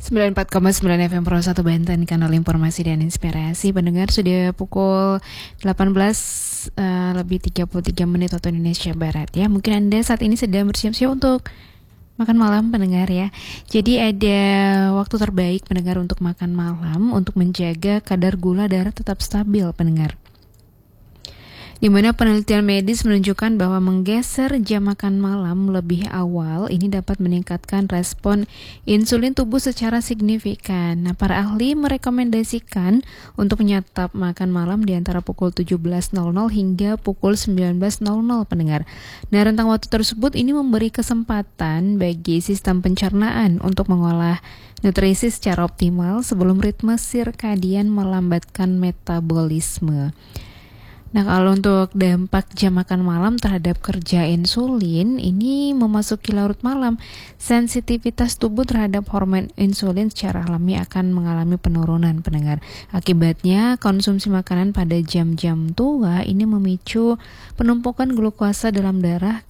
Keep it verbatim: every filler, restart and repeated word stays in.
sembilan puluh empat koma sembilan F M Pro satu Banten, kanal informasi dan inspirasi. Pendengar, sudah pukul delapan belas uh, lebih tiga puluh tiga menit waktu Indonesia Barat ya. Mungkin Anda saat ini sedang bersiap-siap untuk makan malam, pendengar ya. Jadi ada waktu terbaik pendengar untuk makan malam untuk menjaga kadar gula darah tetap stabil, pendengar. Di mana penelitian medis menunjukkan bahwa menggeser jam makan malam lebih awal ini dapat meningkatkan respon insulin tubuh secara signifikan. Nah, para ahli merekomendasikan untuk menyantap makan malam di antara pukul tujuh belas hingga pukul sembilan belas pendengar. Nah, rentang waktu tersebut ini memberi kesempatan bagi sistem pencernaan untuk mengolah nutrisi secara optimal sebelum ritme sirkadian melambatkan metabolisme. Nah, kalau untuk dampak jam makan malam terhadap kerja insulin, ini memasuki larut malam, sensitivitas tubuh terhadap hormon insulin secara alami akan mengalami penurunan, pendengar. Akibatnya, konsumsi makanan pada jam-jam tua ini memicu penumpukan glukosa dalam darah